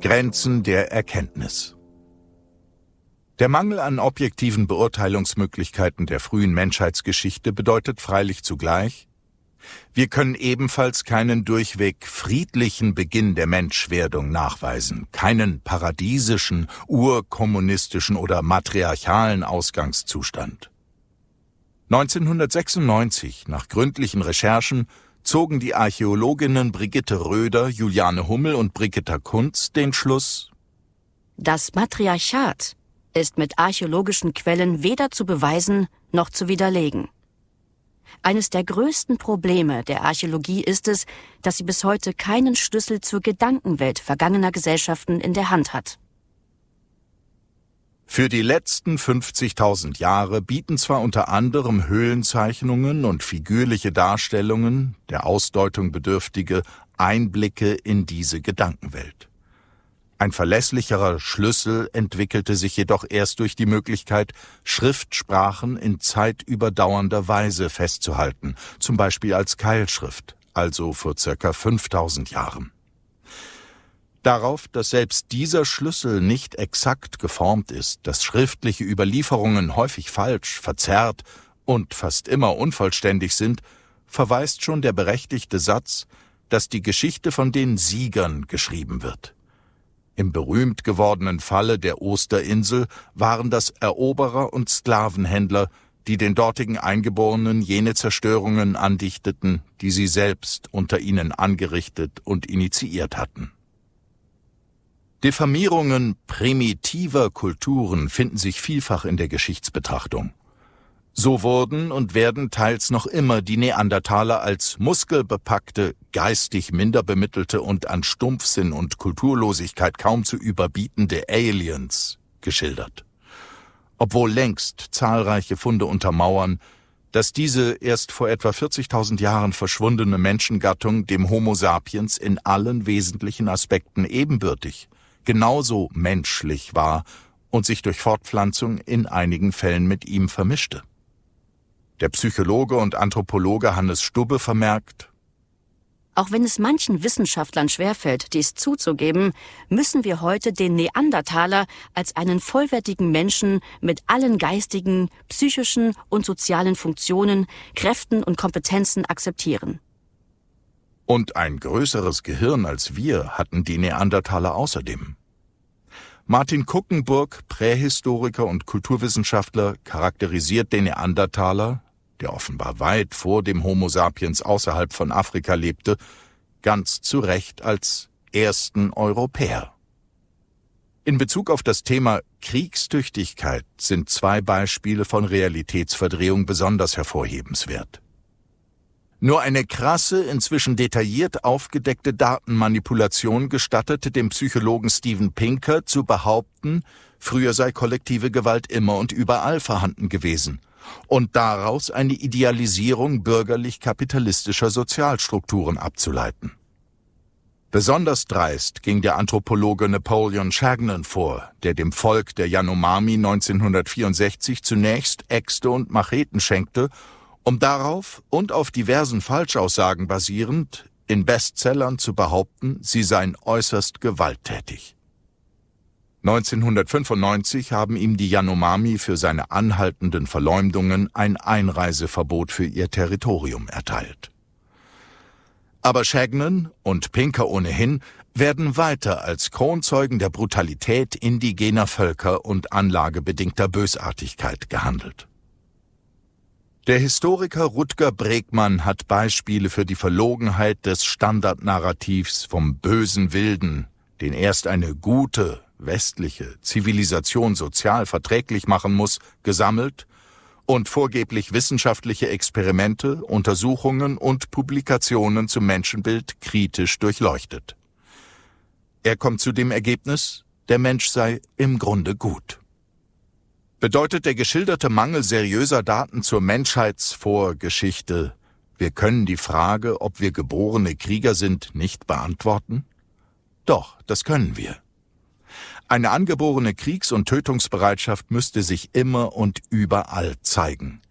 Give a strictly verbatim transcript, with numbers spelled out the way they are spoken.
Grenzen der Erkenntnis. Der Mangel an objektiven Beurteilungsmöglichkeiten der frühen Menschheitsgeschichte bedeutet freilich zugleich: Wir können ebenfalls keinen durchweg friedlichen Beginn der Menschwerdung nachweisen, keinen paradiesischen, urkommunistischen oder matriarchalen Ausgangszustand. neunzehnhundertsechsundneunzig, nach gründlichen Recherchen, zogen die Archäologinnen Brigitte Röder, Juliane Hummel und Brigitta Kunz den Schluss: Das Matriarchat ist mit archäologischen Quellen weder zu beweisen noch zu widerlegen. Eines der größten Probleme der Archäologie ist es, dass sie bis heute keinen Schlüssel zur Gedankenwelt vergangener Gesellschaften in der Hand hat. Für die letzten fünfzigtausend Jahre bieten zwar unter anderem Höhlenzeichnungen und figürliche Darstellungen, der Ausdeutung bedürftige, Einblicke in diese Gedankenwelt. Ein verlässlicherer Schlüssel entwickelte sich jedoch erst durch die Möglichkeit, Schriftsprachen in zeitüberdauernder Weise festzuhalten, zum Beispiel als Keilschrift, also vor circa fünftausend Jahren. Darauf, dass selbst dieser Schlüssel nicht exakt geformt ist, dass schriftliche Überlieferungen häufig falsch, verzerrt und fast immer unvollständig sind, verweist schon der berechtigte Satz, dass die Geschichte von den Siegern geschrieben wird. Im berühmt gewordenen Falle der Osterinsel waren das Eroberer und Sklavenhändler, die den dortigen Eingeborenen jene Zerstörungen andichteten, die sie selbst unter ihnen angerichtet und initiiert hatten. Diffamierungen primitiver Kulturen finden sich vielfach in der Geschichtsbetrachtung. So wurden und werden teils noch immer die Neandertaler als muskelbepackte, geistig minder bemittelte und an Stumpfsinn und Kulturlosigkeit kaum zu überbietende Aliens geschildert. Obwohl längst zahlreiche Funde untermauern, dass diese erst vor etwa vierzigtausend Jahren verschwundene Menschengattung dem Homo sapiens in allen wesentlichen Aspekten ebenbürtig, genauso menschlich war und sich durch Fortpflanzung in einigen Fällen mit ihm vermischte. Der Psychologe und Anthropologe Hannes Stubbe vermerkt: Auch wenn es manchen Wissenschaftlern schwerfällt, dies zuzugeben, müssen wir heute den Neandertaler als einen vollwertigen Menschen mit allen geistigen, psychischen und sozialen Funktionen, Kräften und Kompetenzen akzeptieren. Und ein größeres Gehirn als wir hatten die Neandertaler außerdem. Martin Kuckenburg, Prähistoriker und Kulturwissenschaftler, charakterisiert den Neandertaler, der offenbar weit vor dem Homo sapiens außerhalb von Afrika lebte, ganz zu Recht als ersten Europäer. In Bezug auf das Thema Kriegstüchtigkeit sind zwei Beispiele von Realitätsverdrehung besonders hervorhebenswert. Nur eine krasse, inzwischen detailliert aufgedeckte Datenmanipulation gestattete dem Psychologen Steven Pinker zu behaupten, früher sei kollektive Gewalt immer und überall vorhanden gewesen und daraus eine Idealisierung bürgerlich-kapitalistischer Sozialstrukturen abzuleiten. Besonders dreist ging der Anthropologe Napoleon Chagnon vor, der dem Volk der Yanomami neunzehnhundertvierundsechzig zunächst Äxte und Macheten schenkte, um darauf und auf diversen Falschaussagen basierend in Bestsellern zu behaupten, sie seien äußerst gewalttätig. neunzehnhundertfünfundneunzig haben ihm die Yanomami für seine anhaltenden Verleumdungen ein Einreiseverbot für ihr Territorium erteilt. Aber Chagnon und Pinker ohnehin werden weiter als Kronzeugen der Brutalität indigener Völker und anlagebedingter Bösartigkeit gehandelt. Der Historiker Rutger Bregmann hat Beispiele für die Verlogenheit des Standardnarrativs vom bösen Wilden, den erst eine gute, westliche Zivilisation sozial verträglich machen muss, gesammelt und vorgeblich wissenschaftliche Experimente, Untersuchungen und Publikationen zum Menschenbild kritisch durchleuchtet. Er kommt zu dem Ergebnis, der Mensch sei im Grunde gut. Bedeutet der geschilderte Mangel seriöser Daten zur Menschheitsvorgeschichte, wir können die Frage, ob wir geborene Krieger sind, nicht beantworten? Doch, das können wir. Eine angeborene Kriegs- und Tötungsbereitschaft müsste sich immer und überall zeigen.